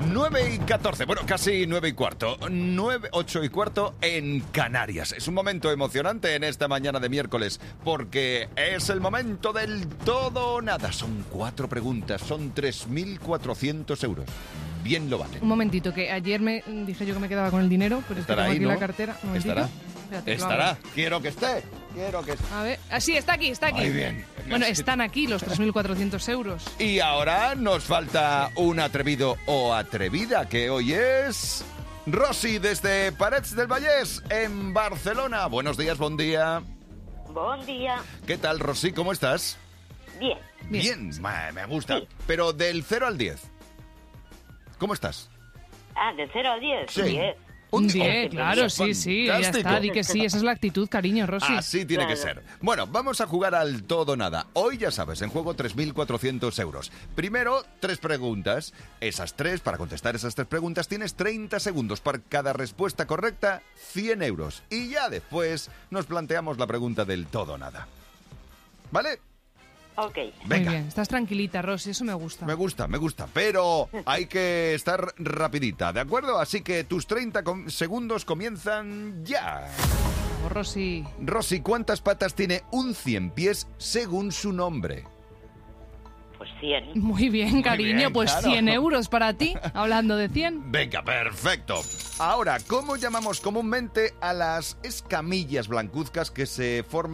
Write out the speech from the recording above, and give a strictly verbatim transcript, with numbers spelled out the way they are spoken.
nueve y catorce, bueno, casi nueve y cuarto. nueve, ocho y cuarto en Canarias. Es un momento emocionante en esta mañana de miércoles, porque es el momento del todo o nada. Son cuatro preguntas, son tres mil cuatrocientos euros. Bien lo vale. Un momentito, que ayer me dije yo que me quedaba con el dinero, pero es que tengo ahí, aquí ¿no? la cartera. Un momentito. Estará. Espérate, que Estará. vamos. Quiero que esté. Quiero que esté. A ver, ah, sí, está aquí, está aquí. Muy bien. Bueno, están aquí los tres mil cuatrocientos euros. Y ahora nos falta un atrevido o atrevida, que hoy es Rosy desde Parets del Vallès, en Barcelona. Buenos días, buen día. Buen día. ¿Qué tal, Rosy? ¿Cómo estás? Bien. Bien, Ma- me gusta. Sí. Pero del cero al diez, ¿cómo estás? Ah, de cero a diez. Sí. diez. Un diez. diez, claro, sí, sí, ya Fantástico. está, di que sí, esa es la actitud, cariño, Rosy. Así tiene que Claro. ser. Bueno, vamos a jugar al todo o nada. Hoy, ya sabes, en juego tres mil cuatrocientos euros. Primero, tres preguntas. Esas tres, para contestar esas tres preguntas, tienes treinta segundos. Para cada respuesta correcta, cien euros. Y ya después nos planteamos la pregunta del todo o nada. ¿Vale? Ok. Venga. Muy bien, estás tranquilita, Rosy, eso me gusta. Me gusta, me gusta, pero hay que estar rapidita, ¿de acuerdo? Así que tus treinta com- segundos comienzan ya. Vamos, Rosy. Rosy, ¿cuántas patas tiene un cien pies según su nombre? Pues cien. Muy bien, cariño, bien, pues claro. cien euros para ti, hablando de cien. Venga, perfecto. Ahora, ¿cómo llamamos comúnmente a las escamillas blancuzcas que se forman